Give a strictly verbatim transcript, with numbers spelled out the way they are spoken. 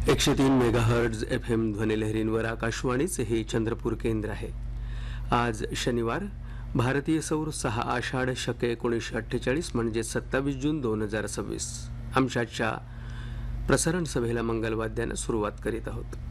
एकशे तीन megahertz F M ध्वनिलहरींवर आकाशवाणीचे हे चंद्रपूर केंद्र आहे. आज शनिवार, भारतीय सौर सहा आषाढ शके एकोणीसशे अठ्ठेचाळीस म्हणजे सत्तावीस जून दोन हजार सव्वीस. आमच्याच्या प्रसारण सभेला मंगलवाद्यानं सुरुवात करीत आहोत.